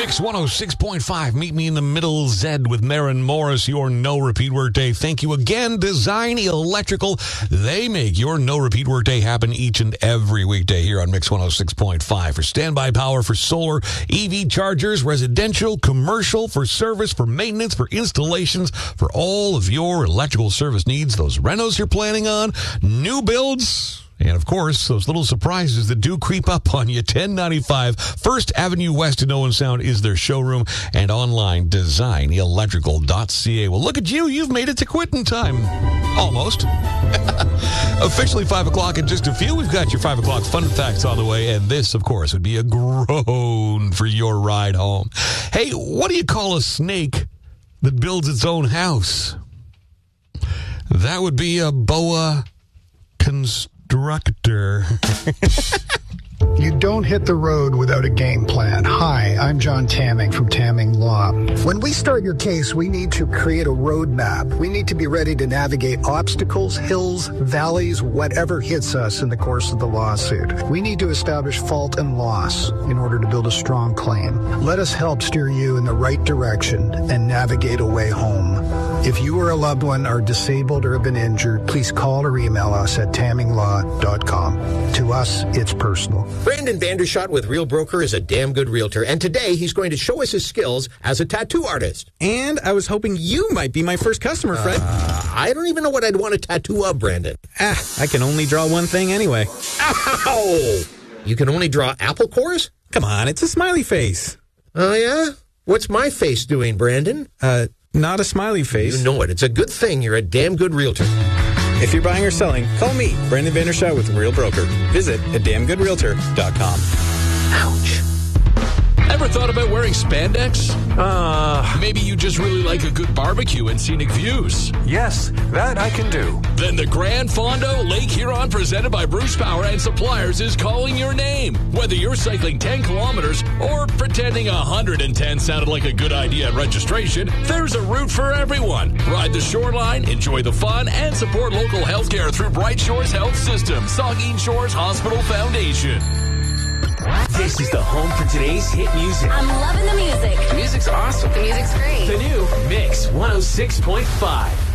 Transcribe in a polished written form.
Mix 106.5. Meet me in the middle, Zed, with Maren Morris, your no repeat workday. Thank you again, Design Electrical. They make your no repeat workday happen each and every weekday here on Mix 106.5. For standby power, for solar, EV chargers, residential, commercial, for service, for maintenance, for installations, for all of your electrical service needs, those renos you're planning on, new builds, and, of course, those little surprises that do creep up on you. 1095 First Avenue West in Owen Sound is their showroom, and online, designelectrical.ca. Well, look at you. You've made it to quitting time. Almost. Officially 5 o'clock in just a few. We've got your 5 o'clock fun facts on the way, and this, of course, would be a groan for your ride home. Hey, what do you call a snake that builds its own house? That would be a boa constrictor. You don't hit the road without a game plan. Hi, I'm John Tamming from Tamming Law. When we start your case, we need to create a roadmap. We need to be ready to navigate obstacles, hills, valleys, whatever hits us in the course of the lawsuit. We need to establish fault and loss in order to build a strong claim. Let us help steer you in the right direction and navigate a way home. If you or a loved one are disabled or have been injured, please call or email us at tamminglaw.com. To us, it's personal. Brandon Vandershot with Real Broker is a damn good realtor, and today he's going to show us his skills as a tattoo artist. And I was hoping you might be my first customer, Fred. I don't even know what I'd want a tattoo of, Brandon. I can only draw one thing anyway. Ow! You can only draw apple cores? Come on, it's a smiley face. Oh, yeah? What's my face doing, Brandon? Not a smiley face. You know it. It's a good thing you're a damn good realtor. If you're buying or selling, call me, Brandon Vandershot with Real Broker. Visit at damngoodrealtor.com. Ouch. Ever thought about wearing spandex? Maybe you just really like a good barbecue and scenic views. Yes, that I can do. Then the Grand Fondo Lake Huron, presented by Bruce Power and Suppliers, is calling your name. Whether you're cycling 10 kilometers or pretending 110 sounded like a good idea at registration, there's a route for everyone. Ride the shoreline, enjoy the fun, and support local healthcare through Bright Shores Health System, Saugeen Shores Hospital Foundation. This is the home for today's hit music. I'm loving the music. The music's awesome. The music's great. The new Mix 106.5.